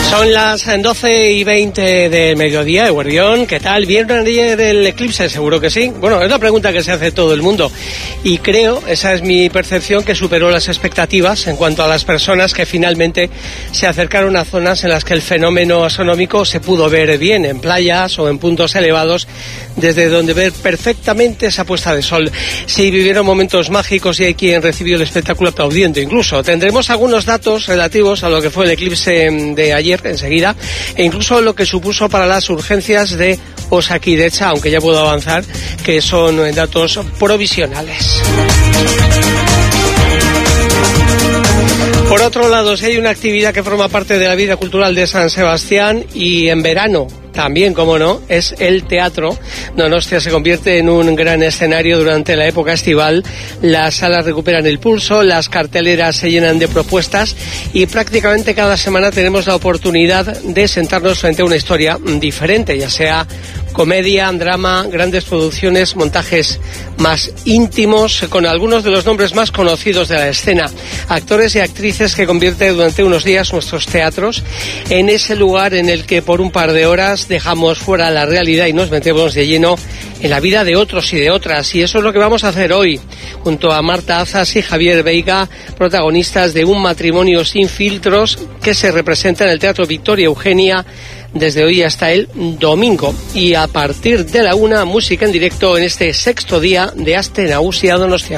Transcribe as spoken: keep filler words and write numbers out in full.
Son las doce y veinte del mediodía, Eguerdión. ¿Qué tal? ¿Vieron ayer el eclipse? Seguro que sí. Bueno, es la pregunta que se hace todo el mundo. Y creo, esa es mi percepción, que superó las expectativas en cuanto a las personas que finalmente se acercaron a zonas en las que el fenómeno astronómico se pudo ver bien, en playas o en puntos elevados, desde donde ver perfectamente esa puesta de sol. Sí, vivieron momentos mágicos y hay quien recibió el espectáculo aplaudiendo incluso. Tendremos algunos datos relativos a lo que fue el eclipse de ayer enseguida, e incluso lo que supuso para las urgencias de Osakidecha, aunque ya puedo avanzar que son datos provisionales. Por otro lado, si hay una actividad que forma parte de la vida cultural de San Sebastián, y en verano también, como no, es el teatro. Donostia se convierte en un gran escenario durante la época estival. Las salas recuperan el pulso, las carteleras se llenan de propuestas y prácticamente cada semana tenemos la oportunidad de sentarnos frente a una historia diferente, ya sea comedia, drama, grandes producciones, montajes más íntimos, con algunos de los nombres más conocidos de la escena. Actores y actrices que convierten durante unos días nuestros teatros en ese lugar en el que por un par de horas dejamos fuera la realidad y nos metemos de lleno en la vida de otros y de otras. Y eso es lo que vamos a hacer hoy, junto a Marta Azas y Javier Veiga, protagonistas de Un matrimonio sin filtros, que se representa en el Teatro Victoria Eugenia desde hoy hasta el domingo. Y a partir de la una, música en directo en este sexto día de Aste Nagusia Donostia.